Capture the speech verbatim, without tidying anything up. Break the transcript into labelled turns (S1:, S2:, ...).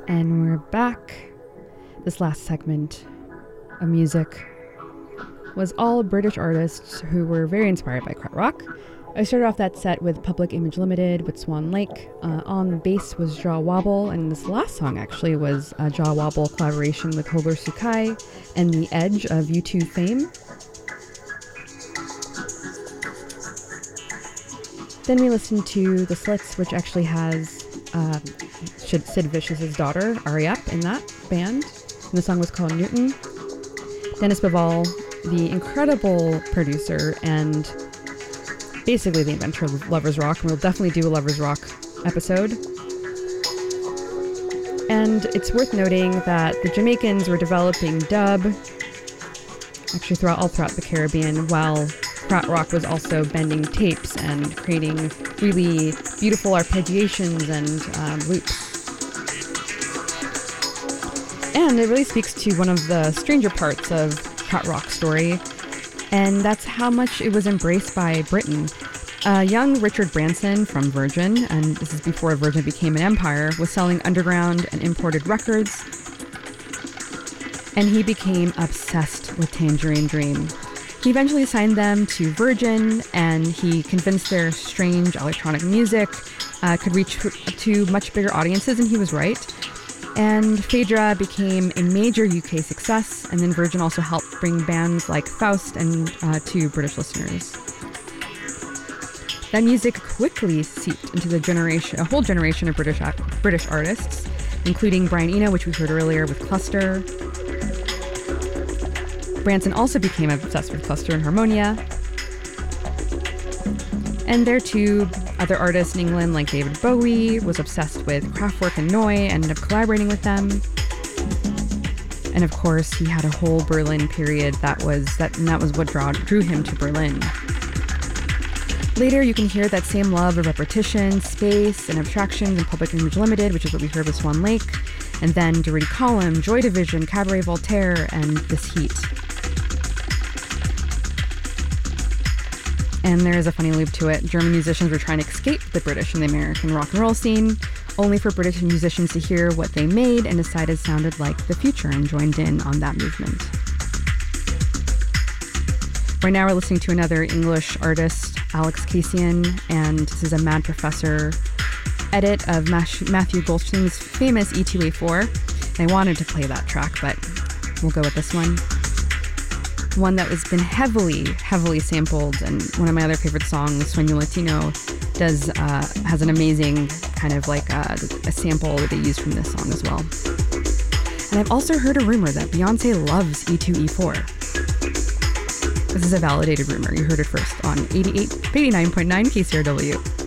S1: And we're back. This last segment of music was all British artists who were very inspired by krautrock. I started off that set with Public Image Limited with Swan Lake. Uh, on bass was Jaw Wobble, and this last song actually was a Jaw Wobble collaboration with Hogler Sukai and The Edge of U two fame. Then we listened to The Slits, which actually has uh, Sid Vicious's daughter, Ariep, in that band. And the song was called Newton. Dennis Bivol, the incredible producer and basically the inventor of Lovers Rock. And we'll definitely do a Lovers Rock episode. And it's worth noting that the Jamaicans were developing dub, actually throughout all throughout the Caribbean, while krautrock was also bending tapes and creating really beautiful arpeggiations and um, loops. And it really speaks to one of the stranger parts of krautrock's story, and that's how much it was embraced by Britain. Uh, young Richard Branson from Virgin, and this is before Virgin became an empire, was selling underground and imported records, and he became obsessed with Tangerine Dream. He eventually signed them to Virgin, and he convinced their strange electronic music uh, could reach to much bigger audiences, and he was right. And Phaedra became a major U K success, and then Virgin also helped bring bands like Faust and uh, to British listeners. That music quickly seeped into the generation, a whole generation of British British artists, including Brian Eno, which we heard earlier with Cluster. Branson also became obsessed with Cluster and Harmonia. And there too, other artists in England like David Bowie was obsessed with Kraftwerk and Neu and ended up collaborating with them. And of course, he had a whole Berlin period that was that, and that was what draw, drew him to Berlin. Later, you can hear that same love of repetition, space, and abstractions in Public Image Limited, which is what we heard with Swan Lake, and then Dirty Column, Joy Division, Cabaret Voltaire, and This Heat. And there is a funny loop to it. German musicians were trying to escape the British and the American rock and roll scene, only for British musicians to hear what they made and decide it sounded like the future and joined in on that movement. Right now we're listening to another English artist, Alex Kasian, and this is a Mad Professor edit of Matthew Goldstein's famous E two A four. And I wanted to play that track, but we'll go with this one. One that has been heavily, heavily sampled, and one of my other favorite songs, Sueño Latino, does uh, has an amazing kind of like uh, a sample that they use from this song as well. And I've also heard a rumor that Beyonce loves E two E four. This is a validated rumor. You heard it first on eighty-eight, eighty-nine point nine K C R W.